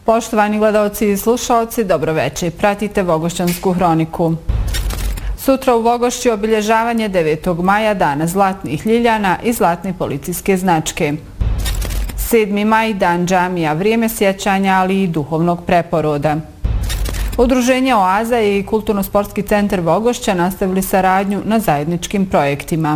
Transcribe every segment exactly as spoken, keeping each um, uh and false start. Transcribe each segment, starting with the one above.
Poštovani gledalci i slušalci, dobroveče. Pratite Vogošćansku hroniku. Sutra u Vogošći obilježavanje devetog maja, dana zlatnih ljiljana i zlatne policijske značke. sedmi maj, dan džamija, vrijeme sjećanja, ali i duhovnog preporoda. Udruženje Oaza i Kulturno-sportski centar Vogošća nastavili saradnju na zajedničkim projektima.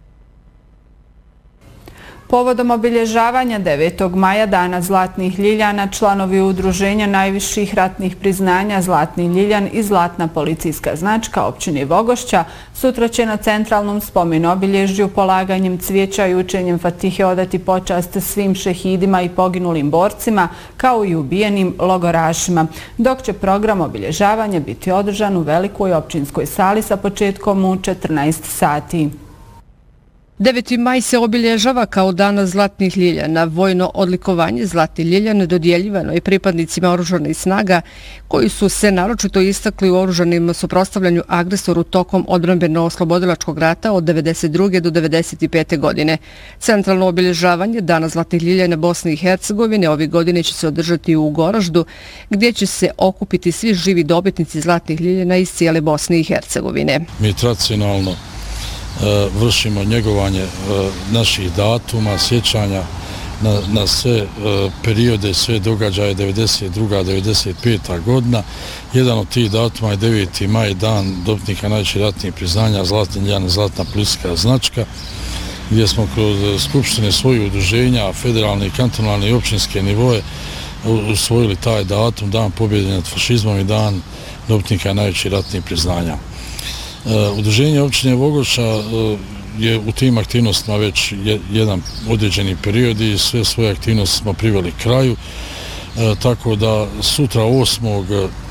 Povodom obilježavanja devetog maja, dana zlatnih ljiljana, članovi udruženja najviših ratnih priznanja Zlatni ljiljan i Zlatna policijska značka općine Vogošća sutra će na centralnom spomen obilježju polaganjem cvijeća i učenjem Fatihe odati počast svim šehidima i poginulim borcima, kao i ubijenim logorašima, dok će program obilježavanja biti održan u velikoj općinskoj sali sa početkom u četrnaest sati. deveti maj se obilježava kao dan zlatnih ljiljana. Vojno odlikovanje Zlatni ljiljan dodjeljivano je pripadnicima oružanih snaga koji su se naročito istakli u oružanim suprotstavljanju agresoru tokom odbrambeno-oslobodilačkog rata od devedeset druge do devedeset pete. godine. Centralno obilježavanje Dana zlatnih ljiljana Bosne i Hercegovine ove godine će se održati u Goraždu, gdje će se okupiti svi živi dobitnici zlatnih ljiljana iz cijele Bosne i Hercegovine. Mi tradicionalno vršimo njegovanje naših datuma, sjećanja na, na sve periode, sve događaje devedeset druga do devedeset peta. godina. Jedan od tih datuma je deveti maj, dan dobitnika najvećih ratnih priznanja Zlatni ljiljana, Zlatna policijska značka, gdje smo kroz skupštine svojih udruženja, federalne, kantonalne i općinske nivoje usvojili taj datum, dan pobjede nad fašizmom i dan dobitnika najvećih ratnih priznanja. Udruženje općine Vogošća je u tim aktivnostima već jedan određeni period i sve svoje aktivnosti smo priveli kraju, tako da sutra osmog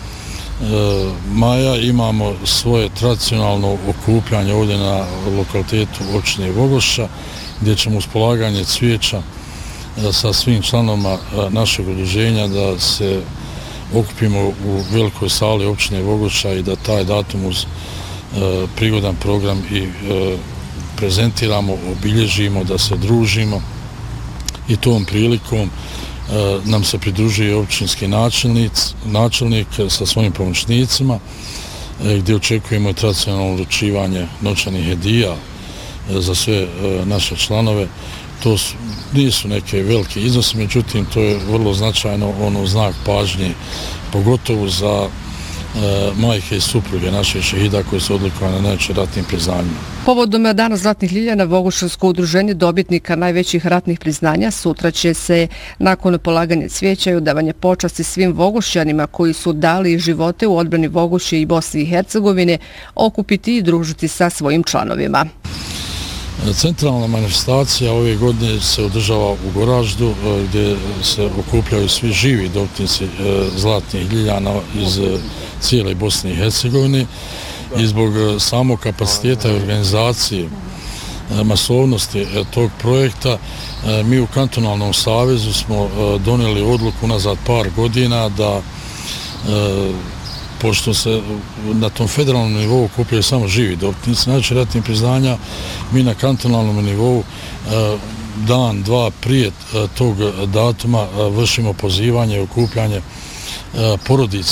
maja imamo svoje tradicionalno okupljanje ovdje na lokalitetu općine Vogošća, gdje ćemo uz polaganje cvijeća sa svim članovima našeg udruženja da se okupimo u velikoj sali općine Vogošća i da taj datum uz prigodan program i prezentiramo, obilježimo, da se družimo i tom prilikom nam se pridružuje općinski načelnik sa svojim pomoćnicima, gdje očekujemo tradicionalno uručivanje novčanih hedija za sve naše članove. To su, nisu neke velike iznose, međutim to je vrlo značajno, ono znak pažnje, pogotovo za majke i supruge naših šehida koji su odlikovane na najvećim ratnim priznanjima. Povodom Dana zlatnih ljiljana Vogošćansko udruženje dobitnika najvećih ratnih priznanja sutra će se nakon polaganja cvijeća i odavanja počasti svim Vogošćanima koji su dali živote u odbrani Vogošće i Bosne i Hercegovine okupiti i družiti sa svojim članovima. Centralna manifestacija ove godine se održava u Goraždu, gdje se okupljaju svi živi dobitnici zlatnih ljiljana iz cijele Bosne i Hercegovine i zbog samog kapaciteta i organizacije masovnosti tog projekta mi u Kantonalnom savezu smo donijeli odluku nazad par godina da pošto se na tom federalnom nivou okupljaju samo živi dobitnici najvećih ratnih priznanja, mi na kantonalnom nivou dan, dva prije tog datuma vršimo pozivanje i okupljanje porodica